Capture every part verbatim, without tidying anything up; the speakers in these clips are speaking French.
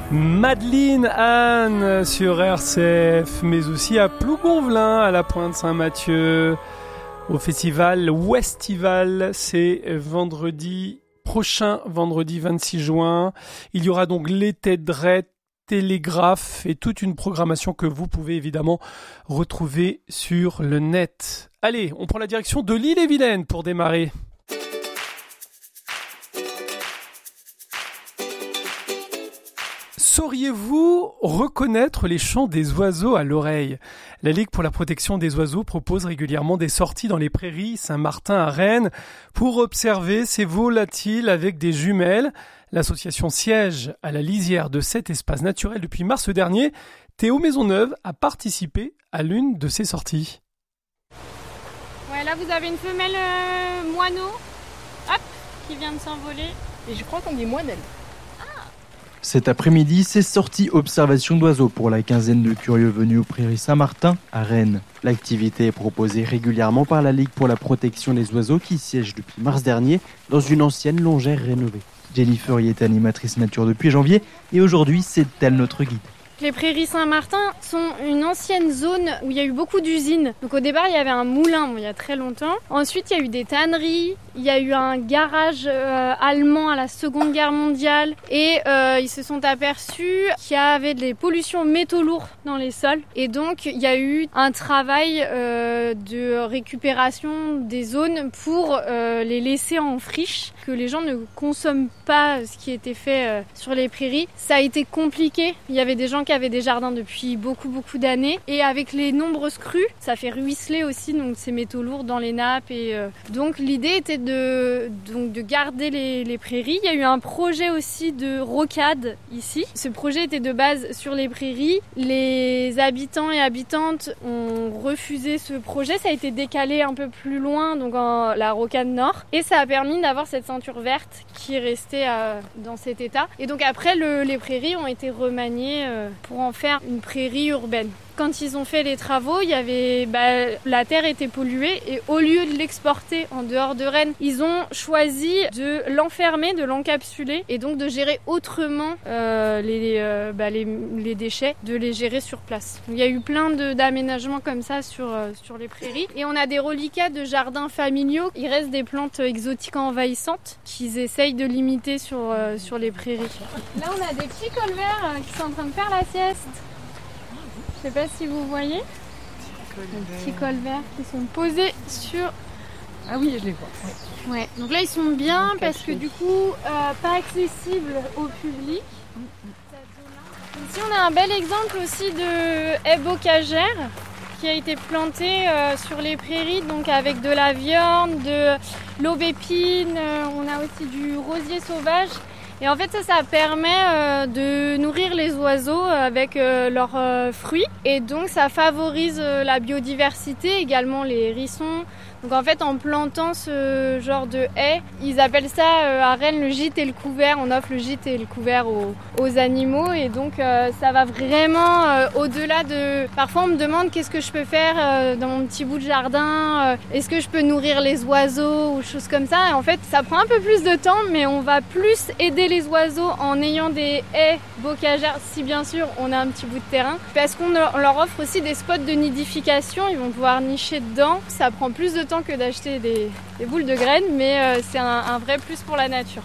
Madeleine Anne sur R C F, mais aussi à Plougonvelin, à la Pointe Saint-Mathieu, au festival Westival. C'est vendredi prochain, vendredi vingt-six juin. Il y aura donc les têtes drettes, Télégraphe et toute une programmation que vous pouvez évidemment retrouver sur le net. Allez, on prend la direction de l'Ille-et-Vilaine pour démarrer. Sauriez-vous reconnaître les chants des oiseaux à l'oreille ? La Ligue pour la protection des oiseaux propose régulièrement des sorties dans les prairies Saint-Martin à Rennes pour observer ces volatiles avec des jumelles. L'association siège à la lisière de cet espace naturel depuis mars dernier. Théo Maisonneuve a participé à l'une de ces sorties. Ouais, là vous avez une femelle euh, moineau, hop, qui vient de s'envoler. Et je crois qu'on dit moinelle. Cet après-midi, c'est sortie observation d'oiseaux pour la quinzaine de curieux venus aux prairies Saint-Martin à Rennes. L'activité est proposée régulièrement par la Ligue pour la protection des oiseaux qui siège depuis mars dernier dans une ancienne longère rénovée. Jennifer y est animatrice nature depuis janvier et aujourd'hui, c'est elle notre guide. Les prairies Saint-Martin sont une ancienne zone où il y a eu beaucoup d'usines. Donc au départ, il y avait un moulin, bon, il y a très longtemps. Ensuite, il y a eu des tanneries, il y a eu un garage euh, allemand à la Seconde Guerre mondiale. Et euh, ils se sont aperçus qu'il y avait des pollutions métaux lourds dans les sols. Et donc, il y a eu un travail euh, de récupération des zones pour euh, les laisser en friche, que les gens ne consomment pas ce qui était fait euh, sur les prairies. Ça a été compliqué. Il y avait des gens qui avaient des jardins depuis beaucoup beaucoup d'années et avec les nombreuses crues, ça fait ruisseler aussi donc ces métaux lourds dans les nappes et euh, donc l'idée était de donc de garder les, les prairies. Il y a eu un projet aussi de rocade ici. Ce projet était de base sur les prairies. Les habitants et habitantes ont refusé ce projet. Ça a été décalé un peu plus loin, donc en la rocade nord, et ça a permis d'avoir cette ceinture verte qui est restée euh, dans cet état. Et donc après le, les prairies ont été remaniées euh, pour en faire une prairie urbaine. Quand ils ont fait les travaux, il y avait, bah, la terre était polluée et au lieu de l'exporter en dehors de Rennes, ils ont choisi de l'enfermer, de l'encapsuler et donc de gérer autrement euh, les, euh, bah, les, les déchets, de les gérer sur place. Il y a eu plein de, d'aménagements comme ça sur, euh, sur les prairies et on a des reliquats de jardins familiaux. Il reste des plantes exotiques envahissantes qu'ils essayent de limiter sur, euh, sur les prairies. Là, on a des petits colverts euh, qui sont en train de faire la sieste. Je sais pas si vous voyez, les petits colverts qui sont posés sur... Ah oui, je les vois. Ouais. Ouais. Donc là, ils sont bien parce que du coup, euh, pas accessibles au public. Ici, on a un bel exemple aussi de haie bocagère qui a été plantée euh, sur les prairies, donc avec de la viorne, de l'aubépine, euh, on a aussi du rosier sauvage. Et en fait, ça, ça permet euh, de nourrir les oiseaux avec euh, leurs euh, fruits. Et donc, ça favorise euh, la biodiversité, également les hérissons. Donc en fait, en plantant ce genre de haies, ils appellent ça euh, à Rennes le gîte et le couvert. On offre le gîte et le couvert aux, aux animaux. Et donc, euh, ça va vraiment euh, au-delà de... Parfois, on me demande qu'est-ce que je peux faire euh, dans mon petit bout de jardin. Euh, est-ce que je peux nourrir les oiseaux ou choses comme ça. Et en fait, ça prend un peu plus de temps, mais on va plus aider les oiseaux en ayant des haies bocagères, si bien sûr on a un petit bout de terrain, parce qu'on leur offre aussi des spots de nidification. Ils vont pouvoir nicher dedans. Ça prend plus de temps que d'acheter des, des boules de graines, mais euh, c'est un, un vrai plus pour la nature.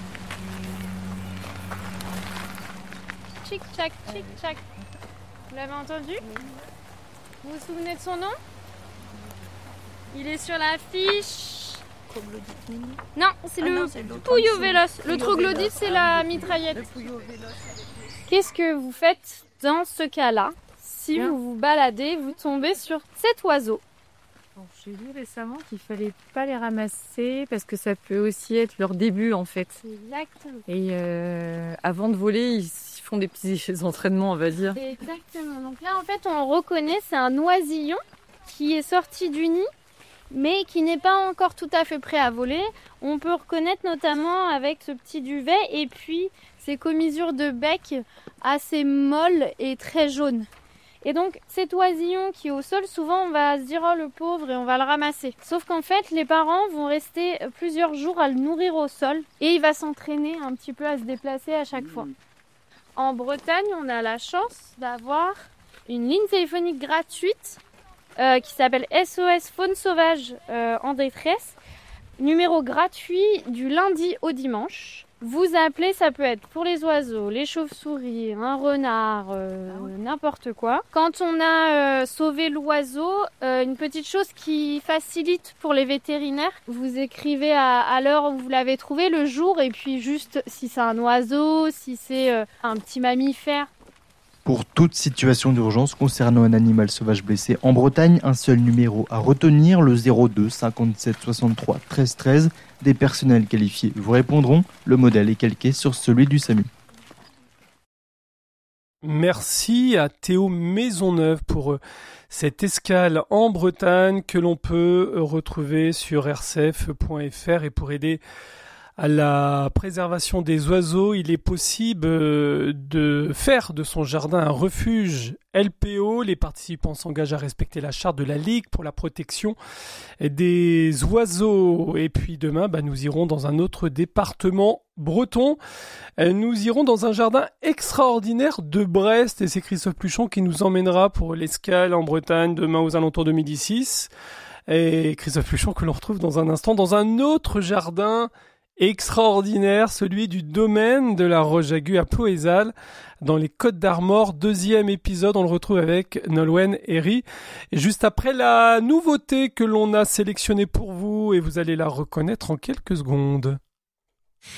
Tchic tchac, tchic tchac. Vous l'avez entendu ? Vous vous souvenez de son nom ? Il est sur la fiche. Non, c'est ah le Puyo Véloce. Le troglodyte, c'est la mitraillette. Qu'est-ce que vous faites dans ce cas-là ? Si Bien. vous vous baladez, vous tombez sur cet oiseau. Bon, j'ai lu récemment qu'il fallait pas les ramasser parce que ça peut aussi être leur début en fait. Exactement. Et euh, avant de voler, ils font des petits entraînements, on va dire. Exactement. Donc là, en fait, on le reconnaît, c'est un oisillon qui est sorti du nid, mais qui n'est pas encore tout à fait prêt à voler. On peut reconnaître notamment avec ce petit duvet et puis ces commissures de bec assez molles et très jaunes. Et donc cet oisillon qui est au sol, souvent on va se dire oh le pauvre et on va le ramasser. Sauf qu'en fait les parents vont rester plusieurs jours à le nourrir au sol et il va s'entraîner un petit peu à se déplacer à chaque fois. En Bretagne, on a la chance d'avoir une ligne téléphonique gratuite euh, qui s'appelle S O S Faune Sauvage euh, en détresse. Numéro gratuit du lundi au dimanche. Vous appelez, ça peut être pour les oiseaux, les chauves-souris, un renard, euh, n'importe quoi. Quand on a euh, sauvé l'oiseau, euh, une petite chose qui facilite pour les vétérinaires, vous écrivez à, à l'heure où vous l'avez trouvé, le jour, et puis juste si c'est un oiseau, si c'est euh, un petit mammifère. Pour toute situation d'urgence concernant un animal sauvage blessé en Bretagne, un seul numéro à retenir, le zéro deux cinquante-sept soixante-trois treize treize. Des personnels qualifiés vous répondront. Le modèle est calqué sur celui du SAMU. Merci à Théo Maisonneuve pour cette escale en Bretagne que l'on peut retrouver sur r c f point f r. Et pour aider à la préservation des oiseaux, il est possible de faire de son jardin un refuge L P O. Les participants s'engagent à respecter la charte de la Ligue pour la protection des oiseaux. Et puis demain, bah, nous irons dans un autre département breton. Nous irons dans un jardin extraordinaire de Brest. Et c'est Christophe Pluchon qui nous emmènera pour l'escale en Bretagne demain aux alentours de midi six. Et Christophe Pluchon que l'on retrouve dans un instant dans un autre jardin extraordinaire, celui du domaine de la Roche-Aiguë à Ploézal, dans les Côtes d'Armor. Deuxième épisode, on le retrouve avec Nolwenn Herry. Et juste après, la nouveauté que l'on a sélectionnée pour vous, et vous allez la reconnaître en quelques secondes.